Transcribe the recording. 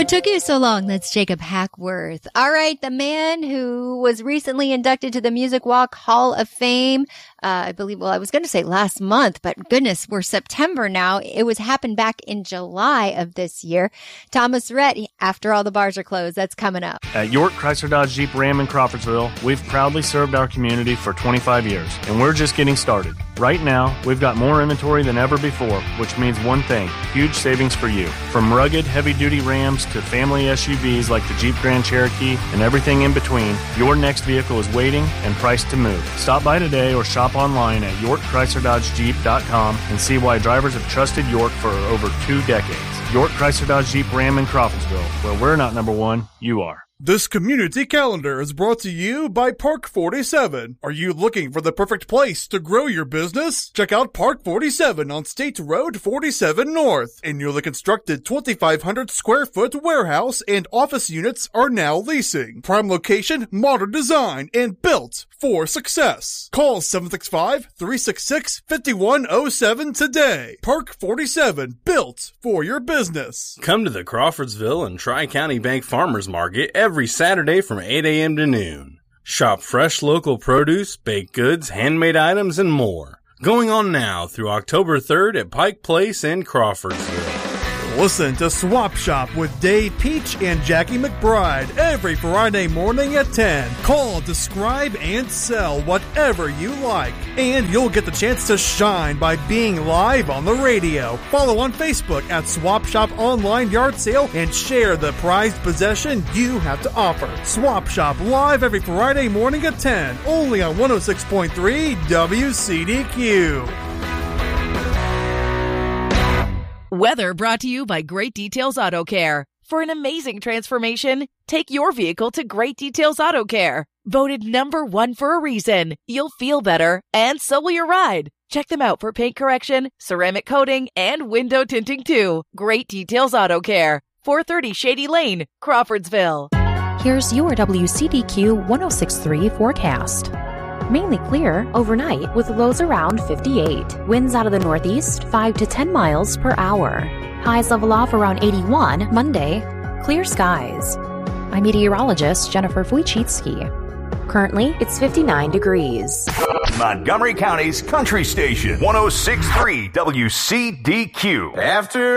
What took you so long? That's Jacob Hackworth. All right, the man who was recently inducted to the Music Walk Hall of Fame. I believe, I was going to say last month, but goodness, we're September now. It happened back in July of this year. Thomas Rhett, after all the bars are closed, that's coming up. At York Chrysler Dodge Jeep Ram in Crawfordsville, we've proudly served our community for 25 years, and we're just getting started. Right now, we've got more inventory than ever before, which means one thing, huge savings for you. From rugged, heavy-duty Rams to family SUVs like the Jeep Grand Cherokee and everything in between, your next vehicle is waiting and priced to move. Stop by today or shop online at YorkChryslerDodgeJeep.com and see why drivers have trusted York for over 2 decades. York Chrysler Dodge Jeep Ram in Crawfordsville, where we're not number one, you are. This community calendar is brought to you by Park 47. Are you looking for the perfect place to grow your business? Check out Park 47 on State Road 47 North. A newly constructed 2,500 square foot warehouse and office units are now leasing. Prime location, modern design, and built for success. Call 765-366-5107 today. Park 47, built for your business. Come to the Crawfordsville and Tri-County Bank Farmers Market every Saturday from 8 a.m. to noon. Shop fresh local produce, baked goods, handmade items, and more. Going on now through October 3rd at Pike Place in Crawfordsville. Listen to Swap Shop with Dave Peach and Jackie McBride every Friday morning at 10. Call, describe, and sell whatever you like. And you'll get the chance to shine by being live on the radio. Follow on Facebook at Swap Shop Online Yard Sale and share the prized possession you have to offer. Swap Shop live every Friday morning at 10. Only on 106.3 WCDQ. Weather brought to you by Great Details Auto Care. For an amazing transformation, take your vehicle to Great Details Auto Care. Voted #1 for a reason. You'll feel better, and so will your ride. Check them out for paint correction, ceramic coating, and window tinting too. Great Details Auto Care. 430 Shady Lane, Crawfordsville. Here's your WCDQ 106.3 forecast. Mainly clear overnight with lows around 58. Winds out of the northeast 5 to 10 miles per hour. Highs level off around 81 Monday. Clear skies. I'm meteorologist Jennifer Wojcicki. Currently, it's 59 degrees. Montgomery County's country station, 106.3 WCDQ. After